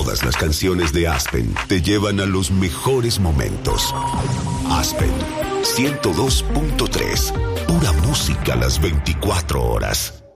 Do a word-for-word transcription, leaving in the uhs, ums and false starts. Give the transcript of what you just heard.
Todas las canciones de Aspen te llevan a los mejores momentos. Aspen ciento dos punto tres. Pura música las veinticuatro horas.